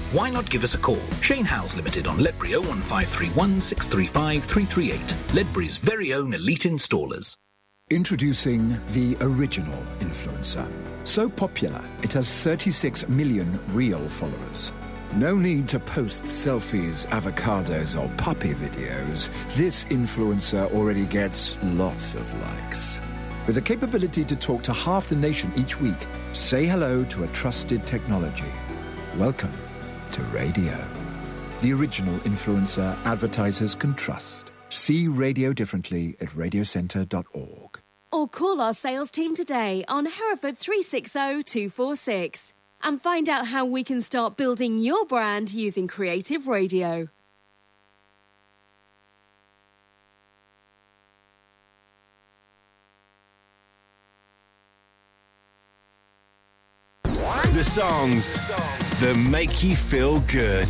Why not give us a call? Shane Howes Limited on Ledbury 01531 635 338. Ledbury's very own elite installers. Introducing the original influencer. So popular, it has 36 million real followers. No need to post selfies, avocados, or puppy videos. This influencer already gets lots of likes. With the capability to talk to half the nation each week, say hello to a trusted technology. Welcome to radio. The original influencer advertisers can trust. See radio differently at radiocentre.org. Or call our sales team today on Hereford 360 246 and find out how we can start building your brand using creative radio. The songs that make you feel good.